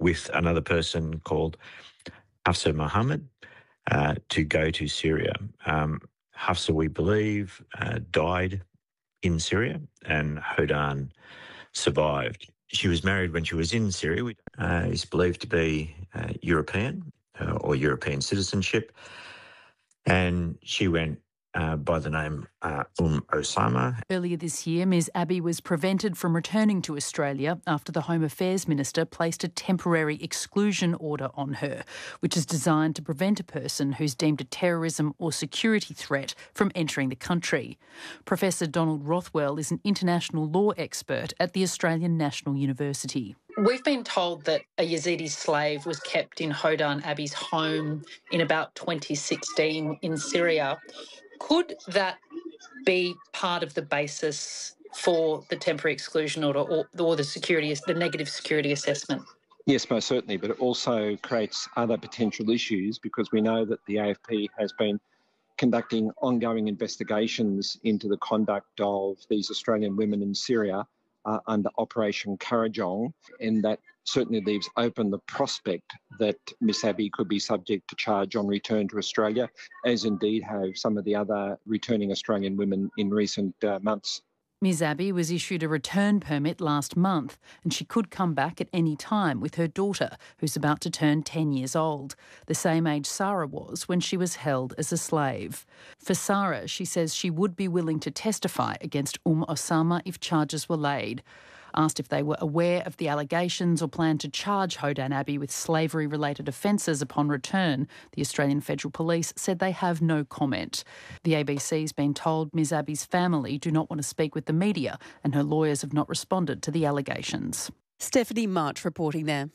with another person called Hafsa Mohammed to go to Syria. Hafsa, we believe, died in Syria, and Hodan survived. She was married when she was in Syria. Is believed to be European or European citizenship, and she went by the name Osama. Earlier this year, Ms Abbey was prevented from returning to Australia after the Home Affairs Minister placed a temporary exclusion order on her, which is designed to prevent a person who's deemed a terrorism or security threat from entering the country. Professor Donald Rothwell is an international law expert at the Australian National University. We've been told that a Yazidi slave was kept in Hodan Abbey's home in about 2016 in Syria. Could that be part of the basis for the temporary exclusion order or the negative security assessment? Yes, most certainly, but it also creates other potential issues because we know that the AFP has been conducting ongoing investigations into the conduct of these Australian women in Syria under Operation Kurrajong, and that certainly leaves open the prospect that Miss Abbey could be subject to charge on return to Australia, as indeed have some of the other returning Australian women in recent months. Ms Abbey was issued a return permit last month and she could come back at any time with her daughter, who's about to turn 10 years old, the same age Sarah was when she was held as a slave. For Sarah, she says she would be willing to testify against Osama if charges were laid. Asked if they were aware of the allegations or planned to charge Hodan Abbey with slavery-related offences upon return, the Australian Federal Police said they have no comment. The ABC's been told Ms Abbey's family do not want to speak with the media and her lawyers have not responded to the allegations. Stephanie March reporting there.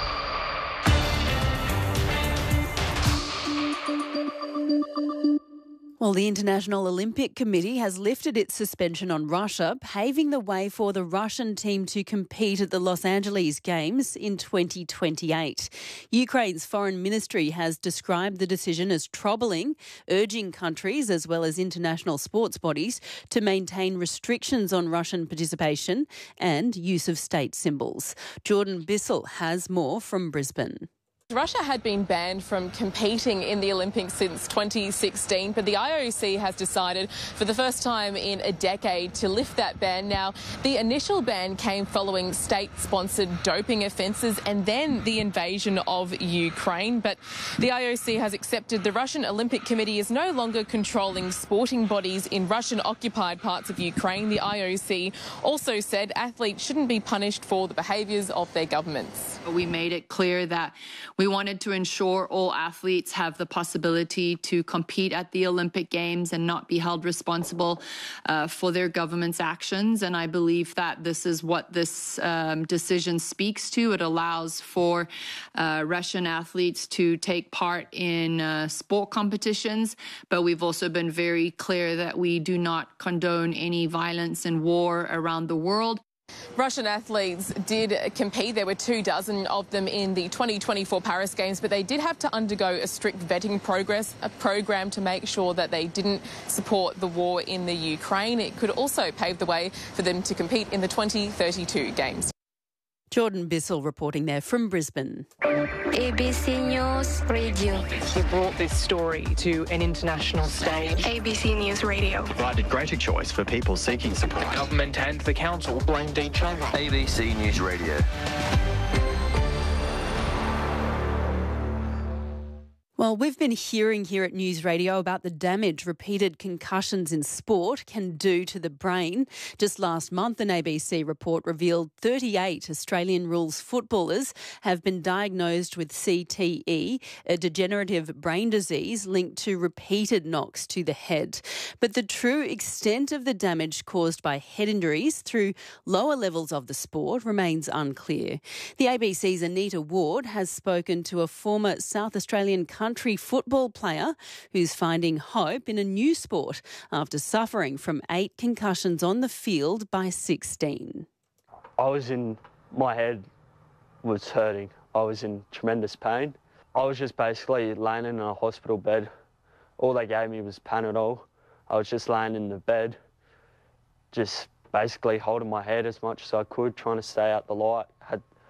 Well, the International Olympic Committee has lifted its suspension on Russia, paving the way for the Russian team to compete at the Los Angeles Games in 2028. Ukraine's foreign ministry has described the decision as troubling, urging countries as well as international sports bodies to maintain restrictions on Russian participation and use of state symbols. Jordan Bissell has more from Brisbane. Russia had been banned from competing in the Olympics since 2016, but the IOC has decided for the first time in a decade to lift that ban. Now, the initial ban came following state-sponsored doping offences and then the invasion of Ukraine, but the IOC has accepted the Russian Olympic Committee is no longer controlling sporting bodies in Russian-occupied parts of Ukraine. The IOC also said athletes shouldn't be punished for the behaviours of their governments. We made it clear that we wanted to ensure all athletes have the possibility to compete at the Olympic Games and not be held responsible for their government's actions. And I believe that this is what this decision speaks to. It allows for Russian athletes to take part in sport competitions. But we've also been very clear that we do not condone any violence and war around the world. Russian athletes did compete. There were 24 of them in the 2024 Paris Games, but they did have to undergo a strict vetting program to make sure that they didn't support the war in the Ukraine. It could also pave the way for them to compete in the 2032 Games. Jordan Bissell reporting there from Brisbane. ABC News Radio. We brought this story to an international stage. ABC News Radio. Provided greater choice for people seeking support. The government and the council blamed each other. ABC News Radio. Well, we've been hearing here at News Radio about the damage repeated concussions in sport can do to the brain. Just last month, an ABC report revealed 38 Australian rules footballers have been diagnosed with CTE, a degenerative brain disease linked to repeated knocks to the head. But the true extent of the damage caused by head injuries through lower levels of the sport remains unclear. The ABC's Anita Ward has spoken to a former South Australian country football player who's finding hope in a new sport after suffering from 8 concussions on the field by 16. My head was hurting. I was in tremendous pain. I was just basically laying in a hospital bed. All they gave me was Panadol. I was just laying in the bed, just basically holding my head as much as I could, trying to stay out the light.